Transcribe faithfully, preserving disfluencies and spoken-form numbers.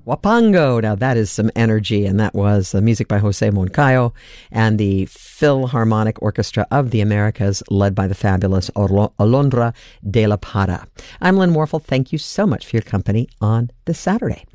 Wapango. Now that is some energy, and that was uh, music by Jose Moncayo and the Philharmonic Orchestra of the Americas, led by the fabulous Alondra de la Parra. I'm Lynn Warfel. Thank you so much for your company on this Saturday.